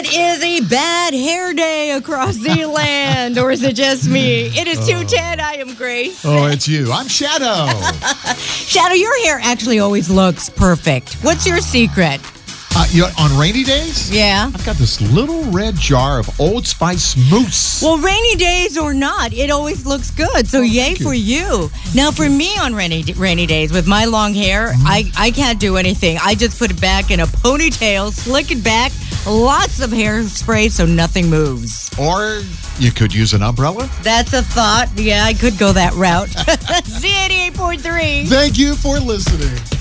It is a bad hair day across the land, or is it just me? It is 2:10. I am Grace. Oh, it's you. I'm Shadow. Shadow, your hair actually always looks perfect. What's your secret? On rainy days? Yeah. I've got this little red jar of Old Spice mousse. Well, rainy days or not, it always looks good. So yay for you. Now, for me on rainy days with my long hair, I can't do anything. I just put it back in a ponytail, slick it back, lots of hairspray so nothing moves. Or you could use an umbrella. That's a thought. Yeah, I could go that route. Z88.3. Thank you for listening.